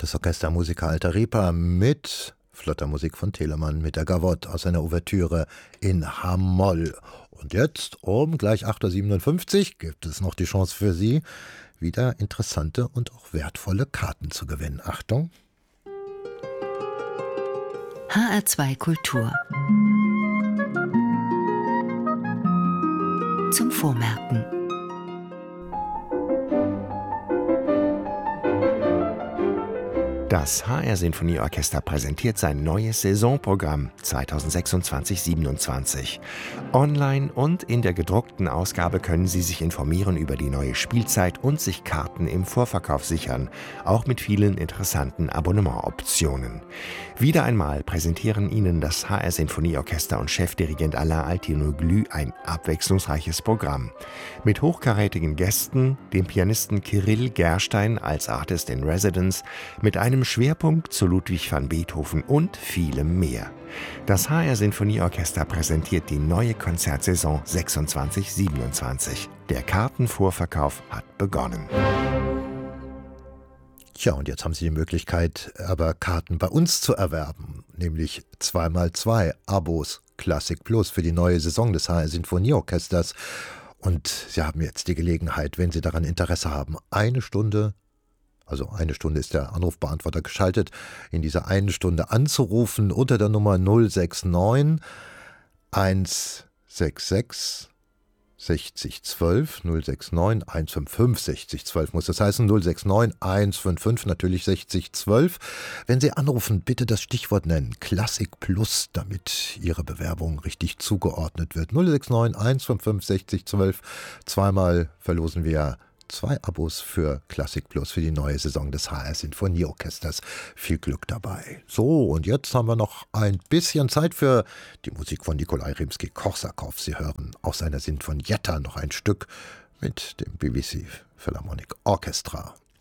Das Orchester Musica Alta Ripa mit flotter Musik von Telemann mit der Gavotte aus einer Ouvertüre in H-Moll. Und jetzt um gleich 8.57 Uhr gibt es noch die Chance für Sie, wieder interessante und auch wertvolle Karten zu gewinnen. Achtung! HR2 Kultur zum Vormerken. Das HR Sinfonieorchester präsentiert sein neues Saisonprogramm 2026-27. Online und in der gedruckten Ausgabe können Sie sich informieren über die neue Spielzeit und sich Karten im Vorverkauf sichern, auch mit vielen interessanten Abonnementoptionen. Wieder einmal präsentieren Ihnen das HR Sinfonieorchester und Chefdirigent Alain Altinoglu ein abwechslungsreiches Programm. Mit hochkarätigen Gästen, dem Pianisten Kirill Gerstein als Artist in Residence, mit einem Schwerpunkt zu Ludwig van Beethoven und vielem mehr. Das HR Sinfonieorchester präsentiert die neue Konzertsaison 26-27. Der Kartenvorverkauf hat begonnen. Tja, und jetzt haben Sie die Möglichkeit, aber Karten bei uns zu erwerben, nämlich 2x2 Abos Classic Plus für die neue Saison des HR Sinfonieorchesters. Und Sie haben jetzt die Gelegenheit, wenn Sie daran Interesse haben, eine Stunde ist der Anrufbeantworter geschaltet, in dieser einen Stunde anzurufen unter der Nummer 069 166 6012, 069 155 6012 muss das heißen, 069 155 natürlich 6012. Wenn Sie anrufen, bitte das Stichwort nennen, Classic Plus, damit Ihre Bewerbung richtig zugeordnet wird. 069 155 6012, zweimal verlosen wir 2 Abos für Classic Plus für die neue Saison des HR Sinfonieorchesters. Viel Glück dabei. So, und jetzt haben wir noch ein bisschen Zeit für die Musik von Nikolai Rimski-Korsakow. Sie hören aus seiner Sinfonietta noch ein Stück mit dem BBC Philharmonic Orchestra.